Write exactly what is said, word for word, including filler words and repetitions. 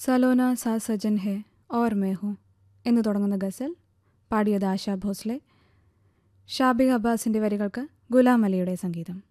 സലോന സാ സജൻ ഹെ or may ഹൂം എന്ന് തുടങ്ങുന്ന ഗസൽ പാടിയത് ആശാ ഭോസ്ലെ. ഷാബിഗ് അബ്ബാസിൻ്റെ വരികൾക്ക് ഗുലാം അലിയുടെ സംഗീതം.